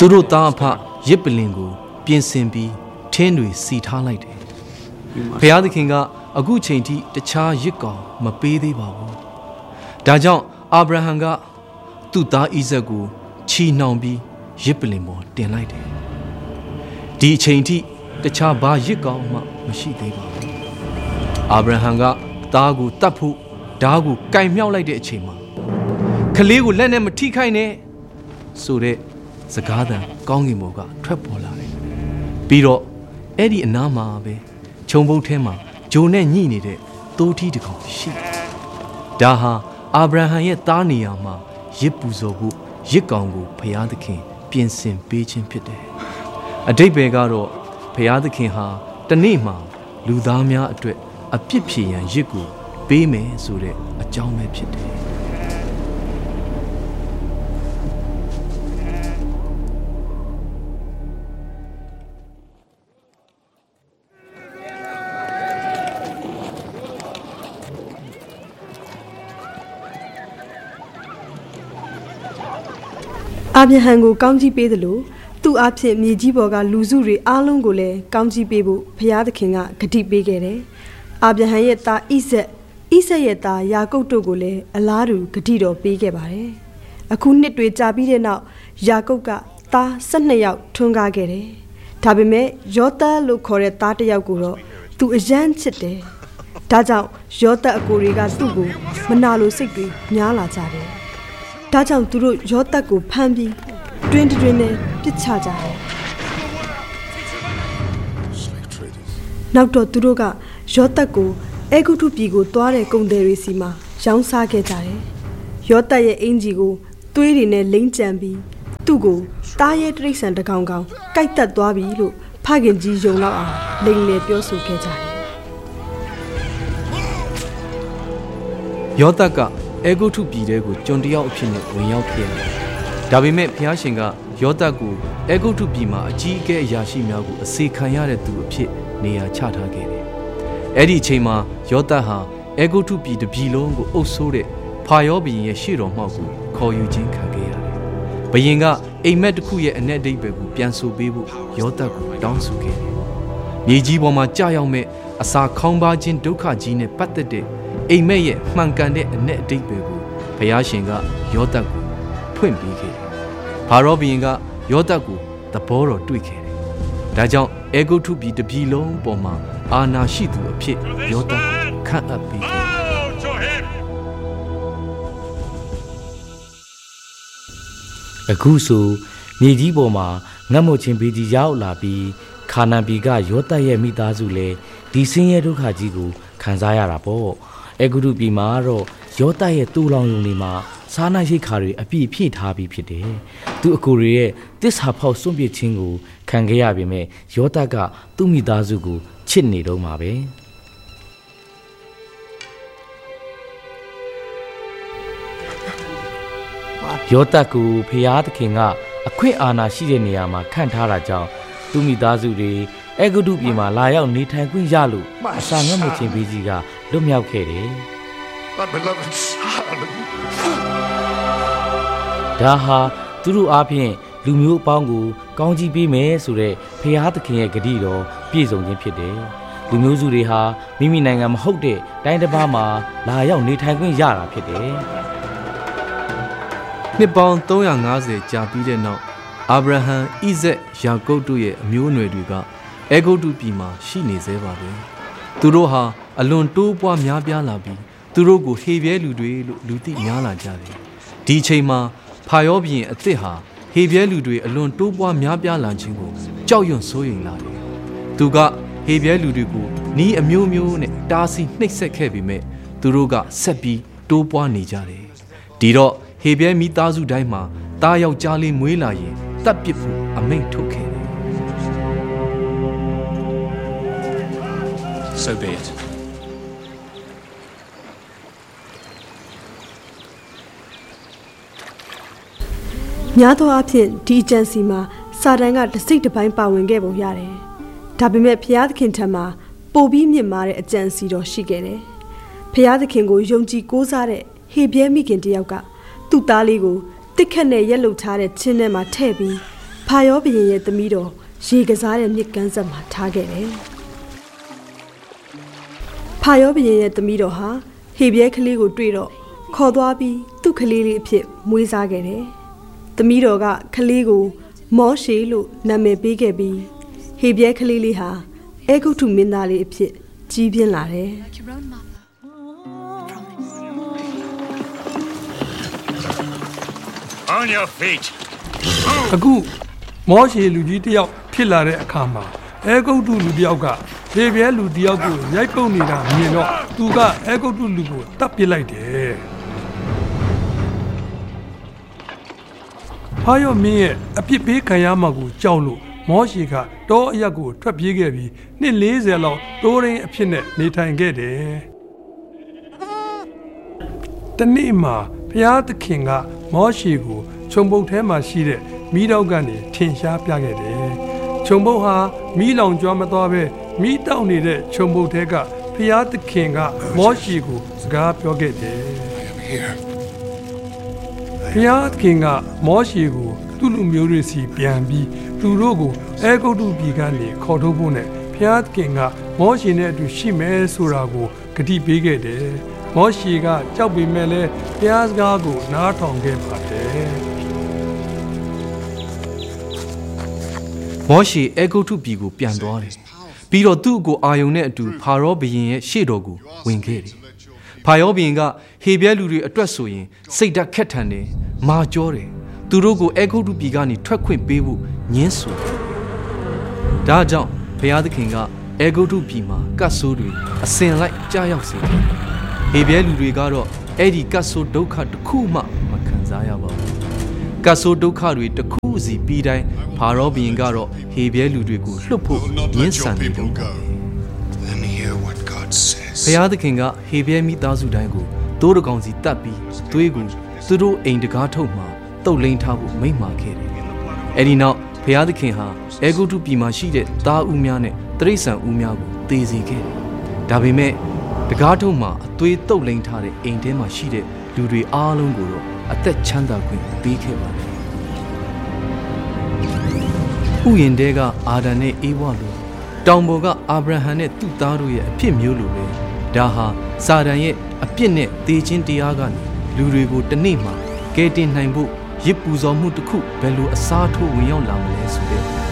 သူတို့သားအဖရစ်ပလင်ကိုပြင်ဆင်ပြီးထင်းတွေစီထားလိုက်တယ်ဘုရားသခင်ကအခုချိန်ထိတခြားရစ်ကောင်မပေးသေးပါဘူးဒါကြောင့်အာဗြဟံကသူ့သားဣဇက်ကိုချီနှောင်ပြီးရစ်ပလင်ပေါ်တင်လိုက်တယ်ဒီအချိန်ထိတခြားဘာရစ်ကောင်မှမရှိသေးပါဘူးအာဗြဟံကသားကိုတတ်ဖို့ဓာတ်ကိုကင်မြောက်လိုက်တဲ့အချိန်မှာကလေးကိုလက်နဲ့မထိခိုက်နဲ့ဆိုတဲ့စကားသံကောင်းကင်ဘုံကထွက်ပေါ်လာတယ်ပြီးတော့အဲ့ဒီအနားမှာပဲခြုံပုတ်ထဲမှာဂျိုနဲ့ညှိနေတဲ့သိုးထီးတစ်ကောင်ရှိဒါဟာအာဗြဟံရဲ့သားနေရာမှာရစ်ပူဇော်ဖို့ရစ်ကောင်ကိုဘုရားသခင်ပြင်ဆင်ပေးခြင်းဖြစ်တယ်အဓိပ္ပာယ်ကတော့ဘုရားသခင်ဟာတနေ့မှာလူသားများအတွက်အပြစ်ဖြေရန်ရစ်ကိုပေးမယ်ဆိုတဲ့အကြောင်းပဲဖြစ်တယ်အာဗြဟံကိုကောင်းကြီးပေးသလိုသူ့အဖြစ်မြေကြီးပေါ်ကလူစုတွေအားလုံးကိုလည်းကောင်းကြီးပေးဖို့ဘုရားသခင်ကဂတိပေးခဲ့တယ်။အာဗြဟံရဲ့သားဣဆက်ရဲ့သားယာကုပ်တို့ကိုလည်းအလားတူဂတိတော်ပေးခဲ့ပါတယ်။အခုနှစ်တွေကြာပြီးတဲ့နောက်ယာကုပ်ကသား12ယောက်ထွန်းကားခဲ့တယ်။ဒါပေမဲ့ယောသပ်လို့ခေါ်တဲ့သားတစ်ယောက်ကိုတော့သူအယမ်းချစ်တယ်။ဒါကြောင့်ယောသပ်အကိုတွေကသူ့ကိုမနာလိုစိတ်တွေများလာကြတယ်။ဒါကြောင့်သူတို့ယောသပ်ကိုဖမ်းပြီးတွင်းနဲ့ပစ်ချကြတယ်နောက်တော့သူတို့ကယောသပ်ကိုအေဂုတုပြည်ကိုသွားတဲ့ကုန်သည်တွေစီမှာရောင်းစားခဲ့ကြတယ်ယောသပ်ရဲ့အင်ဂျီကိုသွေးတွေနဲ့လိမ့်ကြံပြီးသူ့ကိုတားရဲတိရစ္ဆာန်တကောင်ကိုက်တက်သွားပြီလို့ဖခင်ကြီးယုံလောက်အောင်လိမ်လည်ပြောဆိုခဲ့ကြတယ်ယောသပ်ကအေဂုတုပြည်တဲကိုကျွန်တယောက်အဖြစ်နဲ့ဝင်ရောက်ခဲ့တယ်။ဒါပေမဲ့ဘုရားရှင်ကယောသပ်ကိုအေဂုတုပြည်မှာအကြီးအကဲအရာရှိများကိုအစေခံရတဲ့သူအဖြစ်နေရာချထားခဲ့တယ်။အဲ့ဒီအချိန်မှာယောသပ်ဟာအေဂုတုပြည်တစ်ပြည်လုံးကိုအုပ်စိုးတဲ့ဖာရောဘုရင်ရဲ့ရှေ့တော်မှောက်ကိုခေါ်ယူခြင်းခံခဲ့ရတယ်။ဘုရင်ကအိမ်မက်တစ်ခုရဲ့အ내အဓိပ္ပာယ်ကိုပြန်ဆိုပေးဖို့ယောသပ်ကိုတောင်းဆိုခဲ့တယ်။မြေကြီးပေါ်မှာကြာရောက်မဲ့အစာခေါင်းပါခြင်းဒုက္ခကြီးနဲ့ပတ်သက်တဲ့အိမ်မက်ရဲ့မှန်ကန်တဲ့အ내အဓိပ္ပာယ်ကိုဘုရားရှင်ကယောသပ်ကိုဖွင့်ပေးခဲ့တယ်။ဖာရောဘုရင်ကယောသပ်ကိုသဘောတော်တွေ့ခဲ့တယ်။ဒါကြောင့်အေဂုတုပြည်တစ်ပြည်လုံးပေါ်မှာအာဏာရှိသူအဖြစ်ယောသပ်ကိုခန့်အပ်ပေးခဲ့တယ်။အခုဆိုမြေကြီးပေါ်မှာငတ်မွတ်ခြင်းဘေးကြီးရောက်လာပြီးခါနာန်ပြည်ကယောသပ်ရဲ့မိသားစုလည်းဒီဆင်းရဲဒုက္ခကြီးကိုခံစားရတာပေါ့။အေဂုတုပြည်မှာတော့ယောသပ်ရဲ့တူလောင်ယုံတွေမှာစားနပ်ရိက္ခာတွေအပြည့်ဖြည့်ထားပြီးဖြစ်တယ်။သူအကိုတွေရဲ့တစ္ဆာဖောက်စွန့်ပစ်ခြင်းကိုခံခဲ့ရပေမဲ့ယောသပ်ကသူ့မိသားစုကိုချစ်နေတော့မှာပဲ။ယောသပ်ကိုဖျားသခင်ကအခွင့်အာဏာရှိတဲ့နေရာမှာခန့်ထားတာကြောင့်သူ့မိသားစုတွေအေဂုတုပြည်မှာလာရောက်နေထိုင်ခွင့်ရလို့အစာငတ်မခြင်းပေးကြီးကလွတ်မြောက်ခဲ့တယ်ဒါဟာသူတို့အားဖြင့်လူမျိုးအပေါင်းကိုကောင်းချီးပေးမယ်ဆိုတဲ့ဖျားသခင်ရဲ့ဂတိတော်ပြည့်စုံခြင်းဖြစ်တယ်လူမျိုးစုတွေဟာမိမိနိုင်ငံမဟုတ်တဲ့တိုင်းတစ်ပါးမှာလာရောက်နေထိုင်ခွင့်ရတာဖြစ်တယ်နှစ်ပေါင်း350ကြာပြီးတဲ့နောက်အာဗြဟံဣဇက်ယာကုပ်တို့ရဲ့အမျိုးအနွယ်တွေကအေဂုတုပြည်မှာရှိနေသေးပါပဲသူတို့ဟာအလွန်တိုးပွားများပြားလာပြီးသူတို့ကိုဟေပြဲလူတွေလို့လူသိများလာကြတယ်ဒီအချိန်မှာဖာရောဘုရင်အသစ်ဟာဟေပြဲလူတွေအလွန်တိုးပွားများပြားလာခြင်းကိုကြောက်ရွံ့စိုးရိမ်လာတယ်သူကဟေပြဲလူတွေကိုနီးအမျိုးမျိုးနဲ့တားဆီးနှိပ်စက်ခဲ့ပေမဲ့သူတို့ကဆက်ပြီးတိုးပွားနေကြတယ်ဒီတော့ဟေပြဲမိသားစုတိုင်းမှာတားယောက်ျားလေးမွေးလာရင်တတ်ပစ်ဖို့အမိန့်ထုတ်ခဲ့တယ် So be it. များသောအားဖြင့်ဒီအကြံစီမှာစာတန်ကတစ်စိတ်တစ်ပိုင်းပါဝင်ခဲ့ပုံရတယ်။ဒါပေမဲ့ဘုရားသခင်ထံမှာပိုပြီးမြင့်မားတဲ့အကြံစီတော်ရှိခဲ့တယ်။ဘုရားသခင်ကိုယုံကြည်ကိုးစားတဲ့ဟေပြဲမိခင်တယောက်ကသူ့သားလေးကိုတစ်ခတ်နဲ့ရက်လုထားတဲ့ချင်းထဲမှာထည့်ပြီးဖာရောဘုရင်ရဲ့သမီးတော်ရေကစားတဲ့မြစ်ကမ်းဆက်မှာထားခဲ့တယ်ဖာရောဘုရင်ရဲ့သမီးတော်ဟာဟေဘရဲကလေးကိုတွေ့တော့ခေါ်သွားပြီးသူ့ကလေးလေးအဖြစ်မွေးစားခဲ့တယ်သမီးတော်ကကလေးကိုမောရှေလို့နာမည်ပေးခဲ့ပြီးဟေဘရဲကလေးလေးဟာအေဂုတ္တုမင်းသားလေးအဖြစ်ကြီးပြင်းလာတယ် On your feet. အခုမောရှေလူကြီးတယောက်ဖြစ်လာတဲ့အခါမှာအေဂုတ္တုလူတယောက်ကဟေဘရဲလူတယောက်ကိုရိုက်ပုတ်နေတာမြင်တော့သူကအေဂုတ္တုလူကိုတတ်ပစ်လိုက်တယ်ဖာယောမင်းရဲ့အပြစ်ပေးခံရမှာကိုကြောက်လို့မောရှေကတောအရက်ကိုထွက်ပြေးခဲ့ပြီးနှစ်40လောက်တိုးရင်းအဖြစ်နဲ့နေထိုင်ခဲ့တယ်တနေ့မှာဘုရားသခင်ကမောရှေကိုခြုံပုတ်ထဲမှာရှိတဲ့မီးတောက်ကနေထင်ရှားပြခဲ့တယ်ခြုံပုတ်ဟာမီးလောင်ကျွမ်းမသွားပဲမီးတောက်နေတဲ့ခြုံပုတ်ထဲကဘုရားသခင်ကမောရှေကိုစကားပြောခဲ့တယ်ဘုရားသခင်ကမောရှေကိုသူ့လူမျိုးတွေစီပြန်ပြီးသူတို့ကိုအေဂုတ္တုပြည်ကနေခေါ်ထုတ်ဖို့နဲ့ဘုရားသခင်ကမောရှေနဲ့အတူရှိမယ်ဆိုတာကိုဂတိပေးခဲ့တယ်မောရှေကကြောက်ပေမဲ့လည်းဘုရားစကားကိုနားထောင်ခဲ့ပါတယ်မောရှေအေဂုတ္တုပြည်ကိုပြန်သွားတယ်ပြီးတော့သူ့ကိုအာယုန်နဲ့အတူဖာရောဘုရင်ရဲ့ရှေ့တော်ကိုဝင်ခဲ့တယ်ဖာရောဘုရင်ကဟေဘရဲလူတွေအတွက်ဆိုရင်စိတ်ဓာတ်ခက်ထန်တယ်မာကြောတယ်သူတို့ကိုအေဂုတ္တုပြည်ကနေထွက်ခွင့်ပေးဖို့ညှင်းဆိုတယ်ဒါကြောင့်ဘုရားသခင်ကအေဂုတ္တုပြည်မှာကတ်ဆိုးတွေအစင်လိုက်ကြားရောက်စေတယ်ဟေဘရဲလူတွေကတော့အဲ့ဒီကတ်ဆိုးဒုက္ခတစ်ခုမှမခံစားရပါဘူးကတ်ဆိုးဒုက္ခတွေတစ်ခုစီပြီးတိုင်းဖာရောဘုရင်ကတော့ဟေဘရဲလူတွေကိုလွှတ်ဖို့ညှင်းဆန်နေတယ်ဘုရားသခင်ကဟေဘရဲမိသားစုတိုင်းကိုတိုးတကောင်စီတတ်ပြီးသွေးကိုသူတို့အိမ်တကားထုတ်မှတုတ်လိန်ထားဖို့မိန့်မာခဲ့တယ်အဲ့ဒီနောက်ဘုရားသခင်ဟာအေဂုတ္တုပြည်မှာရှိတဲ့သားဦးများနဲ့တိရစ္ဆာန်ဦးများကိုသေစေခဲ့တယ်ဒါပေမဲ့တကားထုတ်မှာအသွေးတုတ်လိန်ထားတဲ့အိမ်ထဲမှာရှိတဲ့လူတွေအားလုံးကိုတော့အသက်ချမ်းသာခွင့်ပေးခဲ့ပါတယ်ဥယျာဉ်တဲကအာဒံနဲ့အေဝါလိုတောင်ပေါ်ကအာဗြဟံနဲ့သူ့သားတို့ရဲ့အဖြစ်မျိုးလိုပဲဒါဟာစာတန်ရဲ့အပြစ်နဲ့သေခြင်းတရားကနေလူတွေကိုတနေ့မှကယ်တင်နိုင်ဖို့ရစ်ပူဇော်မှုတစ်ခုဘယ်လိုအစားထိုးဝင်ရောက်လာမလဲဆိုတဲ့